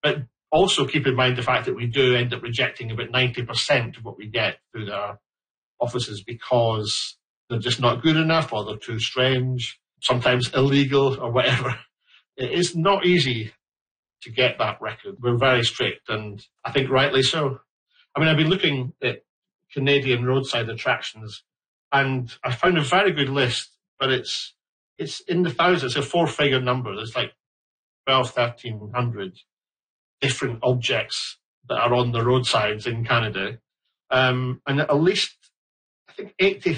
But also keep in mind the fact that we do end up rejecting about 90% of what we get through our offices because they're just not good enough or they're too strange, sometimes illegal or whatever. It is not easy to get that record. We're very strict, and I think rightly so. I mean, I've been looking at Canadian roadside attractions, and I found a very good list, but it's in the thousands. It's a 4-figure number. There's like 1,300 different objects that are on the roadsides in Canada. And at least, I think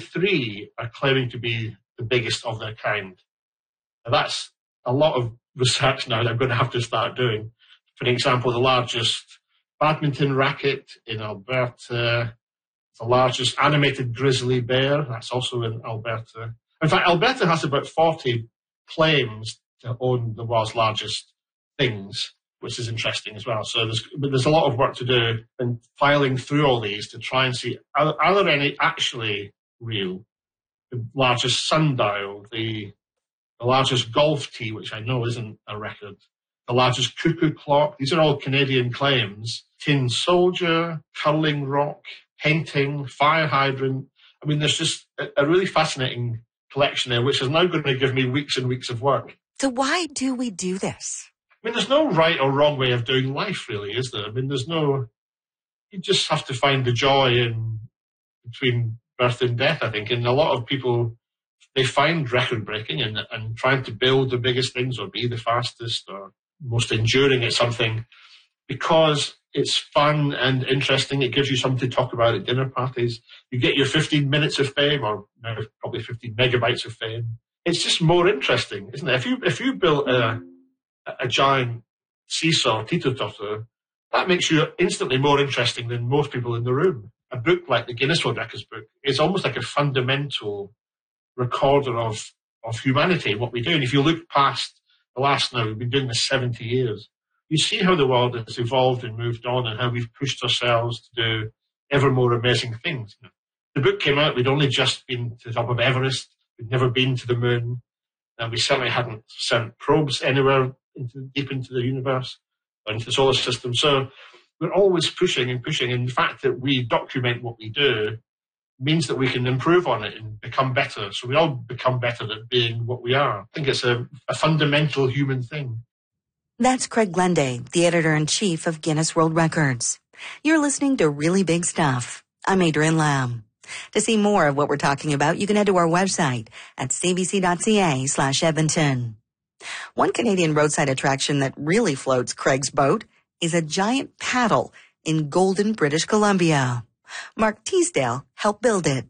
83 are claiming to be the biggest of their kind. Now, that's a lot of research now that I'm going to have to start doing. For example, the largest badminton racket in Alberta, the largest animated grizzly bear, that's also in Alberta. In fact, Alberta has about 40 claims to own the world's largest things, which is interesting as well. So there's a lot of work to do in filing through all these to try and see, are there any actually real? The largest sundial, the largest golf tee, which I know isn't a record, the largest cuckoo clock. These are all Canadian claims. Tin soldier, curling rock, painting, fire hydrant. I mean, there's just a really fascinating collection there, which is now going to give me weeks and weeks of work. So why do we do this? I mean, there's no right or wrong way of doing life, really, is there? I mean, you just have to find the joy in between birth and death, I think. And a lot of people, they find record-breaking and trying to build the biggest things or be the fastest or most enduring at something because it's fun and interesting. It gives you something to talk about at dinner parties. You get your 15 minutes of fame, or now probably 15 megabytes of fame. It's just more interesting, isn't it? If you built a giant seesaw, teeter-totter, that makes you instantly more interesting than most people in the room. A book like the Guinness World Records book is almost like a fundamental recorder of humanity, what we do. And if you look past the last now, we've been doing this 70 years, you see how the world has evolved and moved on and how we've pushed ourselves to do ever more amazing things. The book came out, we'd only just been to the top of Everest, we'd never been to the moon, and we certainly hadn't sent probes anywhere deep into the universe or into the solar system. So we're always pushing and pushing. And the fact that we document what we do means that we can improve on it and become better. So we all become better at being what we are. I think it's a fundamental human thing. That's Craig Glenday, the editor-in-chief of Guinness World Records. You're listening to Really Big Stuff. I'm Adrienne Lamb. To see more of what we're talking about, you can head to our website at cbc.ca/Edmonton. One Canadian roadside attraction that really floats Craig's boat is a giant paddle in Golden, British Columbia. Mark Teasdale helped build it.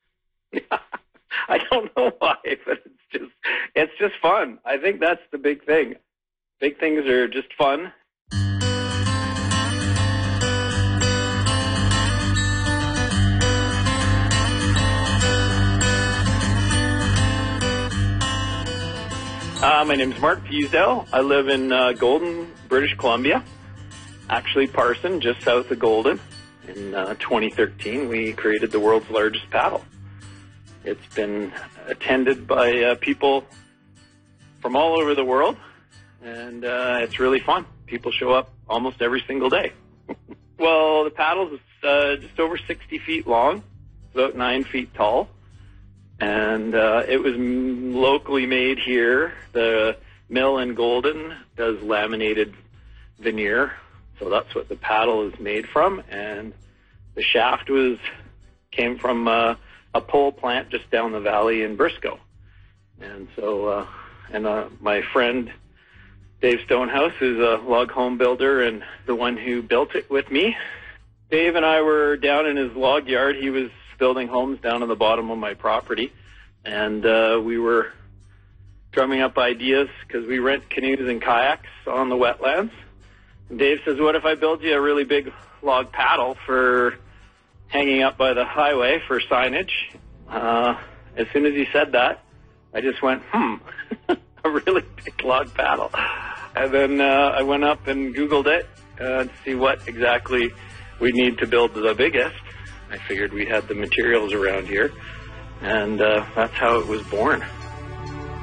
I don't know why, but it's just fun. I think that's the big thing. Big things are just fun. My name's Mark Teasdale. I live in Golden, British Columbia. Actually, Parson, just south of Golden. In 2013, we created the world's largest paddle. It's been attended by people from all over the world, and it's really fun. People show up almost every single day. Well, the paddle is just over 60 feet long, about 9 feet tall, and it was locally made here. The mill in Golden does laminated veneer, so that's what the paddle is made from, and the shaft came from a pole plant just down the valley in Briscoe. And so, my friend Dave Stonehouse is a log home builder and the one who built it with me. Dave and I were down in his log yard. He was building homes down on the bottom of my property, and we were drumming up ideas because we rent canoes and kayaks on the wetlands. And Dave says, what if I build you a really big log paddle for hanging up by the highway for signage? As soon as he said that, I just went, a really big log paddle. And then I went up and Googled it to see what exactly we need to build the biggest. I figured we had the materials around here, and that's how it was born.